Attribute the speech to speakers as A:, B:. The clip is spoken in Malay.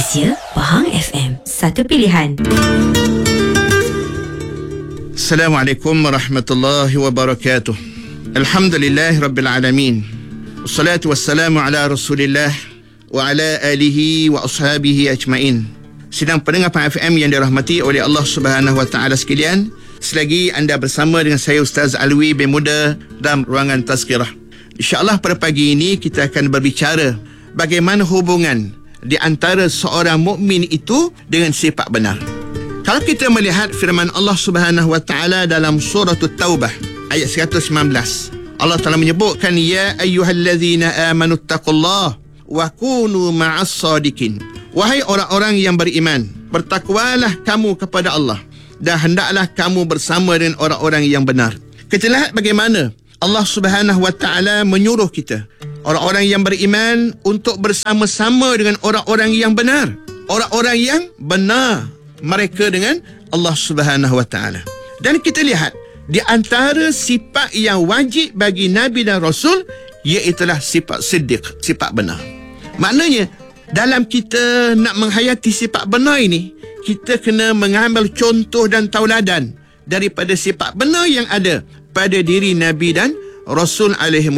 A: Malaysia, Pahang FM, satu pilihan.
B: Assalamualaikum warahmatullahi wabarakatuh. Alhamdulillah Rabbil Alamin. Wassalatu wassalamu ala Rasulillah wa ala alihi wa ashabihi ajma'in. Sidang pendengar Pahang FM yang dirahmati oleh Allah Subhanahu wa taala sekalian, selagi anda bersama dengan saya Ustaz Alwi bin Muda dalam ruangan tazkirah. InsyaAllah pada pagi ini kita akan berbicara bagaimana hubungan di antara seorang mukmin itu dengan sifat benar. Kalau kita melihat firman Allah Subhanahu wa taala dalam surah At-Taubah ayat 119, Allah Taala menyebutkan, ya ayyuhallazina amanu taqullaha wa kunu ma'as sadiqin. Wahai orang-orang yang beriman, bertakwalah kamu kepada Allah dan hendaklah kamu bersama dengan orang-orang yang benar. Kita lihat bagaimana Allah Subhanahu wa taala menyuruh kita, orang-orang yang beriman, untuk bersama-sama dengan orang-orang yang benar. Orang-orang yang benar mereka dengan Allah Subhanahu wa taala. Dan kita lihat di antara sifat yang wajib bagi Nabi dan Rasul, iaitulah sifat siddiq, sifat benar. Maknanya dalam kita nak menghayati sifat benar ini, kita kena mengambil contoh dan tauladan daripada sifat benar yang ada pada diri Nabi dan Rasul alaihi